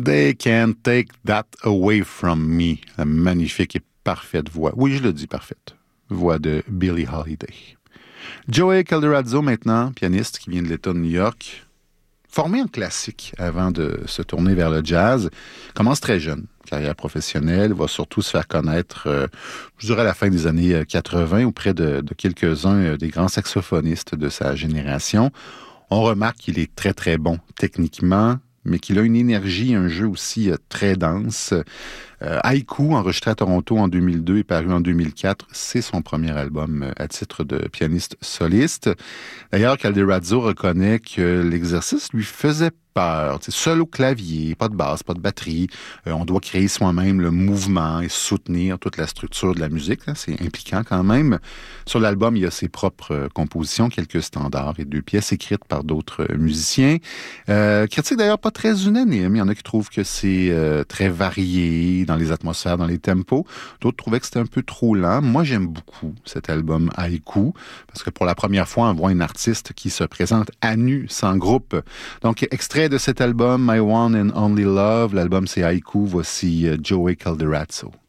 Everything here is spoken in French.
They can't take that away from me. La magnifique et parfaite voix. Oui, je le dis, parfaite. Voix de Billie Holiday. Joey Calderazzo, maintenant, pianiste qui vient de l'État de New York, formé en classique avant de se tourner vers le jazz, commence très jeune, carrière professionnelle, va surtout se faire connaître, je dirais à la fin des années 80, auprès de quelques-uns des grands saxophonistes de sa génération. On remarque qu'il est très, très bon techniquement, mais qu'il a une énergie, un jeu aussi très dense. Haïku, enregistré à Toronto en 2002 et paru en 2004, c'est son premier album à titre de pianiste soliste. D'ailleurs, Calderazzo reconnaît que l'exercice lui faisait peur. Seul au clavier, pas de basse, pas de batterie. On doit créer soi-même le mouvement et soutenir toute la structure de la musique. C'est impliquant quand même. Sur l'album, il y a ses propres compositions, quelques standards et 2 pièces écrites par d'autres musiciens. Critique d'ailleurs pas très unanime. Il y en a qui trouvent que c'est très varié dans les atmosphères, dans les tempos. D'autres trouvaient que c'était un peu trop lent. Moi, j'aime beaucoup cet album Haïku, parce que pour la première fois, on voit un artiste qui se présente à nu, sans groupe. Donc, extrait de cet album, My One and Only Love. L'album, c'est Haïku. Voici Joey Calderazzo.